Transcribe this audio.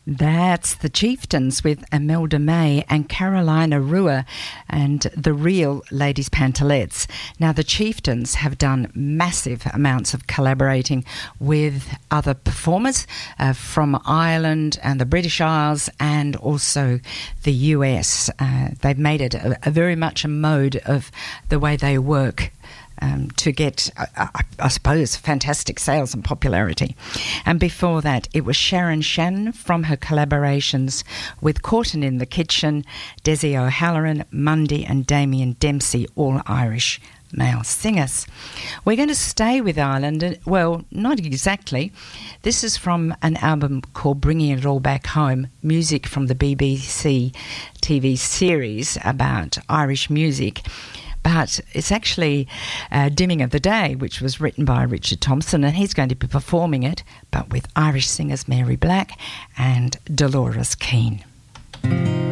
That's the Chieftains with Imelda May and Carolina Rua and the Real Ladies Pantalettes. Now, the Chieftains have done massive amounts of collaborating with other performers from Ireland and the British Isles and also the US. They've made it a very much a mode of the way they work to get, I suppose, fantastic sales and popularity. And before that, it was Sharon Shannon from her collaborations with Corton in the Kitchen, Desi O'Halloran, Mundy and Damien Dempsey, all Irish male singers. We're going to stay with Ireland. Well, not exactly. This is from an album called Bringing It All Back Home, music from the BBC TV series about Irish music. But it's actually Dimming of the Day, which was written by Richard Thompson, and he's going to be performing it, but with Irish singers Mary Black and Dolores Keane.